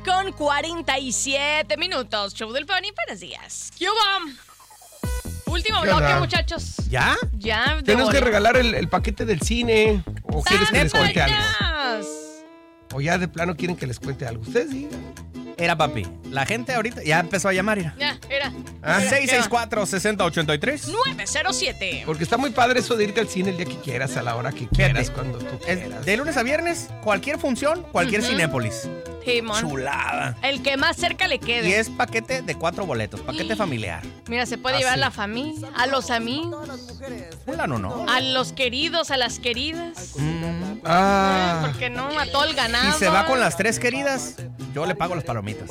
con 47 minutos. Show del Pony, buenos días. ¿Qué hubo? Último bloque, muchachos. ¿Ya? Ya. Tenemos que regalar el paquete del cine. ¿O quieres que les cuente algo? O ya de plano quieren que les cuente algo. Ustedes digan. Era, papi. La gente ahorita ya empezó a llamar. Ya, era. 664-6083. 907. Porque está muy padre eso de irte al cine el día que quieras, a la hora que quieras, cuando tú quieras. De lunes a viernes, cualquier función, cualquier Cinépolis. Chulada. El que más cerca le quede. Y es paquete de 4 boletos, paquete familiar. Mira, se puede llevar a la familia, a los amigos. Fulano, ¿no? A los queridos, a las queridas. ¿Por qué no? A todo el ganado. Si se va con las 3 queridas, yo le pago las palomitas.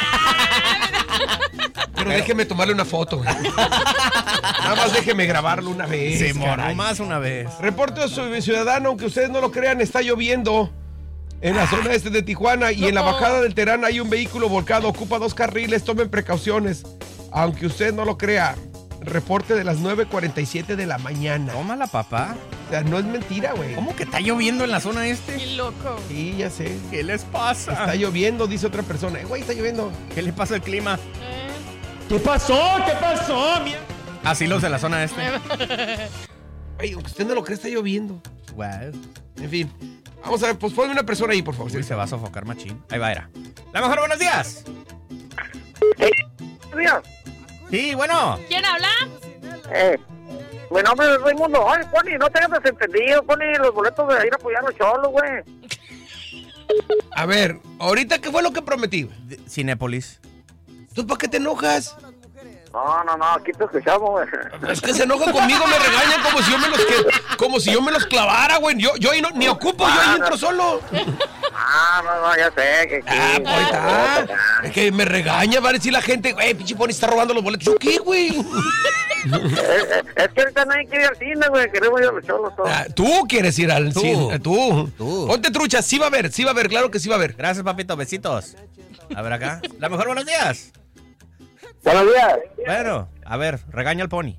Pero déjeme tomarle una foto. Nada más déjeme grabarlo una vez. Sí, nomás una vez. Reporte ciudadano, aunque ustedes no lo crean, está lloviendo. En la zona este de Tijuana y en la bajada del Terán hay un vehículo volcado, ocupa 2 carriles, tomen precauciones. Aunque usted no lo crea, reporte de las 9:47 de la mañana. Tómala, papá. O sea, no es mentira, güey. ¿Cómo que está lloviendo en la zona este? Qué loco. Sí, ya sé. ¿Qué les pasa? Está lloviendo, dice otra persona. Güey, está lloviendo. ¿Qué le pasa al clima? ¿Qué pasó? ¿Qué pasó? Así los de la zona este. Ay, aunque usted no lo cree, está lloviendo. Wow. En fin. Vamos a ver, pues ponme una persona ahí, por favor. Uy, se va a sofocar machín. Ahí va, era. La mejor, buenos días. Buenos días. Sí, bueno. ¿Quién habla? Mi nombre es Raimundo. Ay, Pony, no te hayas desentendido, Pony, los boletos de ir a apoyar a los cholos, güey. A ver, ahorita, ¿qué fue lo que prometí? Cinépolis. ¿Tú para qué te enojas? No, aquí te escuchamos, güey. Es que se enojan conmigo, me regañan como si yo me los clavara, güey. Yo ahí no, ni ocupo, yo ahí entro solo. No, ya sé. Pues está. Es que me regaña, va a decir la gente, güey, pinche Pony está robando los boletos. ¿Yo qué, güey? Es que ahorita nadie quiere ir al cine, güey. Queremos ir a los cholos todos. Tú quieres ir al cine. Tú. Tú. Ponte trucha, sí va a haber, claro que sí va a haber. Gracias, papito, besitos. A ver acá. La mejor, buenos días. Buenos días. Bueno, a ver, regaña al Pony.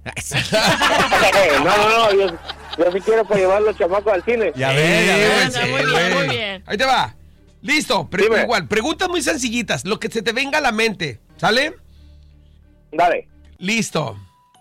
No, yo sí quiero para llevar a los chamacos al cine. Ya ves. Muy bien. Ahí te va. Listo, igual, preguntas muy sencillitas, lo que se te venga a la mente, ¿sale? Dale. Listo.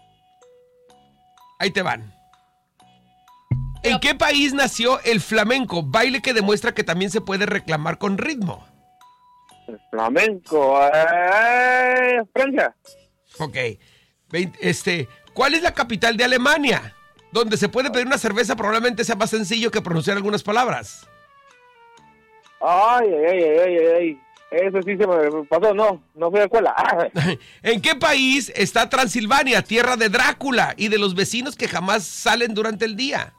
Ahí te van. ¿En qué país nació el flamenco? Baile que demuestra que también se puede reclamar con ritmo. Flamenco. Francia. Ok. ¿Cuál es la capital de Alemania? Donde se puede pedir una cerveza probablemente sea más sencillo que pronunciar algunas palabras. Ay. Eso sí se me pasó, no fui a la escuela. ¿En qué país está Transilvania, tierra de Drácula y de los vecinos que jamás salen durante el día?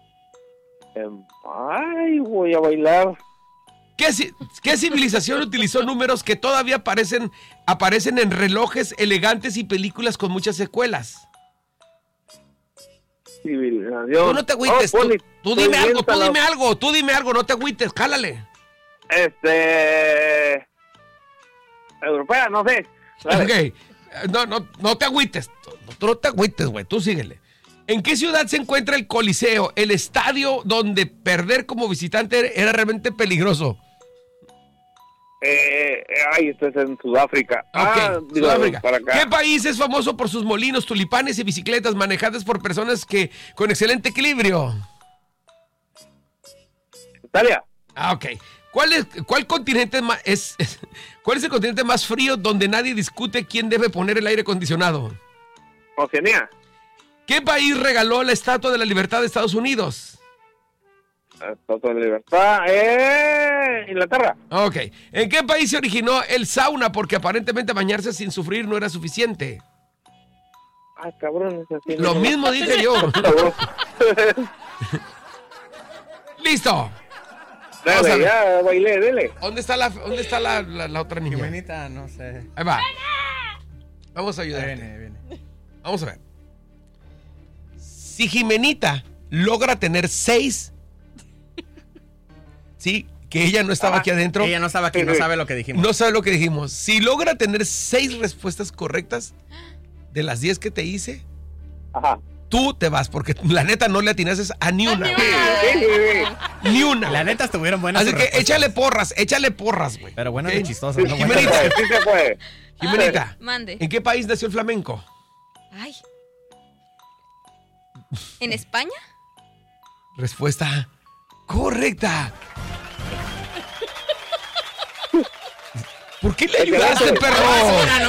Ay, voy a bailar. ¿Qué civilización utilizó números que todavía aparecen en relojes elegantes y películas con muchas secuelas? Civilización. Tú no te agüites, tú dime algo, no te agüites, jálale. Europea, no sé. Ok, no te agüites, tú no te agüites, güey, tú síguele. ¿En qué ciudad se encuentra el Coliseo, el estadio donde perder como visitante era realmente peligroso? Esto es en Sudáfrica. Ok, Sudáfrica. Para acá. ¿Qué país es famoso por sus molinos, tulipanes y bicicletas manejadas por personas con excelente equilibrio? Italia. Ok. ¿Cuál es el continente más frío donde nadie discute quién debe poner el aire acondicionado? Oceanía. ¿Qué país regaló la Estatua de la Libertad de Estados Unidos? Estatua de la Libertad. Inglaterra. Ok. ¿En qué país se originó el sauna? Porque aparentemente bañarse sin sufrir no era suficiente. Ay, cabrón. Así, Lo mismo dije yo. Listo. Dale, ya bailé, dele. ¿Dónde está la otra niña? Jimenita, no sé. Ahí va. Vamos a ayudar. Viene. Vamos a ver. Si Jimenita logra tener 6, sí, que ella no estaba aquí adentro. Ella no estaba aquí, no sabe lo que dijimos. No sabe lo que dijimos. Si logra tener 6 respuestas correctas de las 10 que te hice, ajá, tú te vas, porque la neta no le atinases a ni una. Ni una. La neta estuvieron buenas. Así que échale porras, güey. Pero buenas y chistosas. No, Jimenita, Sí se fue. Jimenita, Mande. ¿en qué país nació el flamenco? Ay. ¿En España? Respuesta correcta. ¿Por qué le ayudaste, perro? No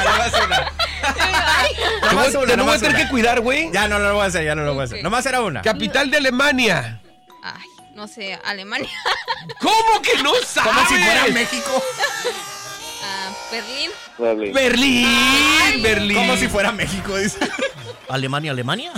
más una. ¿Te voy a tener que cuidar, güey? Ya no lo voy a hacer, Ok. Nomás era una. Capital de Alemania. Ay, no sé, Alemania. ¿Cómo que no sabes? Como si fuera México. Berlín. Berlín. Como si fuera México, dice. Alemania.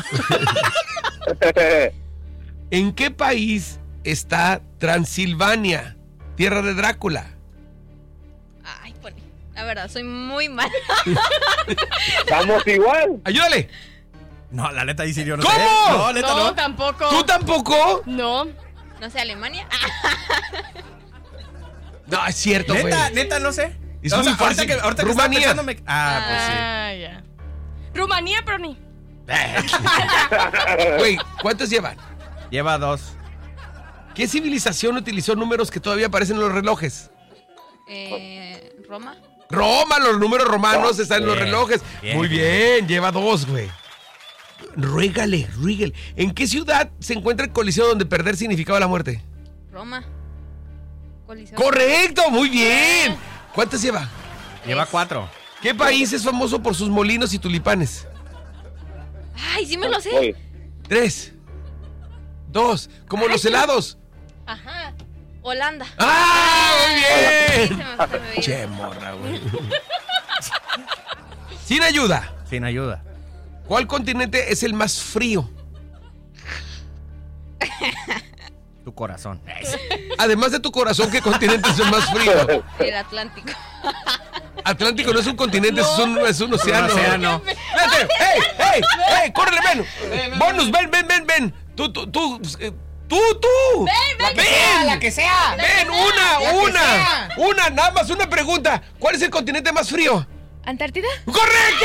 ¿En qué país está Transilvania? Tierra de Drácula. Ay, Pony. La verdad, soy muy mala. Estamos igual. Ayúdale. No, la neta dice yo no ¿Cómo? sé. No, neta No, no. tampoco. ¿Tú tampoco? No. No sé, Alemania. No, es cierto, güey. Neta no sé. Es muy fácil. Ahorita que Rumanía. estaba pensando Ah, ya. Rumanía, pero ni. Güey, ¿cuántos llevan? pues sí. Lleva 2. ¿Qué civilización utilizó números que todavía aparecen en los relojes? Roma. Roma, los números romanos están en los Bien, relojes. bien. Muy bien, lleva 2, güey. Ruégale. ¿En qué ciudad se encuentra el coliseo donde perder significaba la muerte? Roma. Coliseo. Correcto, muy bien. ¿Cuántas lleva? Lleva 4. ¿Qué país es famoso por sus molinos y tulipanes? Ay, sí me lo sé. Oye, 3, 2, como los helados. Ajá. Holanda. ¡Ah, muy Sí, bien! se me vino. Che, morra, güey. Sin ayuda, Sin ayuda. ¿cuál continente es el más frío? Tu corazón. Además de tu corazón, ¿qué continente es el más frío? El Atlántico. Atlántico no es un continente, es un océano. Un océano. Vete, ¡Ey! ¡Córrele, ven! Bonus, ven. Tú. Ven. La que sea. Ven, una, nada más una pregunta. ¿Cuál es el continente más frío? ¿Antártida? ¡Correcto!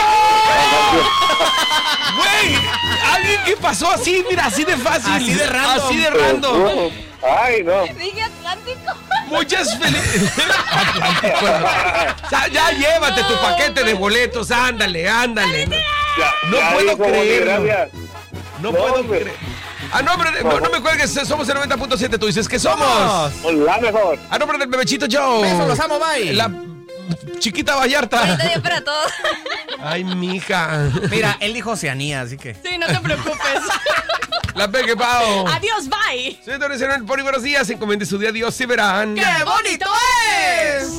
Güey, alguien que pasó así, mira, así de fácil. Así de random. Así de random. Ay, no. Dije Atlántico. Muchas felicidades. Ya llévate tu paquete de boletos, ándale. No puedo creerlo. No puedo creer. A nombre de, no me cuelgues, somos el 90.7, tú dices que somos. La mejor. A nombre del bebechito Joe. Besos, los amo, bye. La chiquita Vallarta. Ahorita día para todos. Ay, mija. Mira, él dijo Oceanía, así que. Sí, no te preocupes. La Peque Pao. Adiós, bye. Señores, en el Pony, buenos días. Encomiende su día a Dios y verán. ¡Qué bonito es!